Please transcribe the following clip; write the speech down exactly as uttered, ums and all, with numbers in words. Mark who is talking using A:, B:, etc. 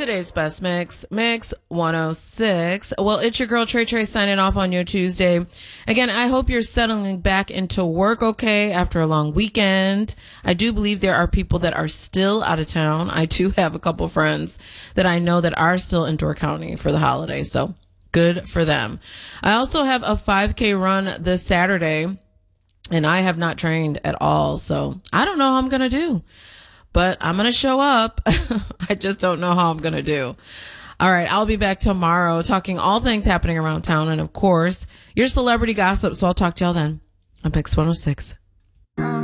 A: Today's best mix, Mix one oh six. Well, it's your girl Trey Trey signing off on your Tuesday. Again, I hope you're settling back into work okay after a long weekend. I do believe there are people that are still out of town. I do have a couple friends that I know that are still in Door County for the holidays, so good for them. I also have a five K run this Saturday, and I have not trained at all, so I don't know how I'm going to do. But I'm going to show up. I just don't know how I'm going to do. All right. I'll be back tomorrow talking all things happening around town. And of course, your celebrity gossip. So I'll talk to y'all then on Mix one oh six.